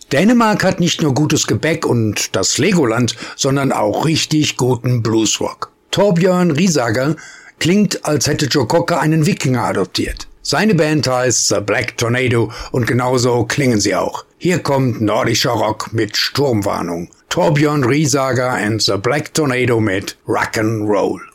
Dänemark hat nicht nur gutes Gebäck und das Legoland, sondern auch richtig guten Bluesrock. Torbjörn Riesager klingt, als hätte Joe Cocker einen Wikinger adoptiert. Seine Band heißt The Black Tornado und genauso klingen sie auch. Hier kommt nordischer Rock mit Sturmwarnung. Torbjörn Riesager and The Black Tornado mit Rock'n'Roll.